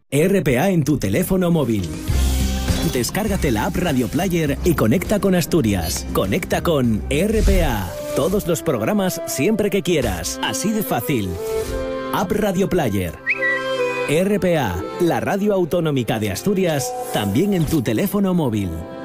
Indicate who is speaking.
Speaker 1: RPA en tu teléfono móvil. Descárgate la app Radio Player y conecta con Asturias. Conecta con RPA. Todos los programas siempre que quieras. Así de fácil. App Radio Player. RPA, la radio autonómica de Asturias, también en tu teléfono móvil.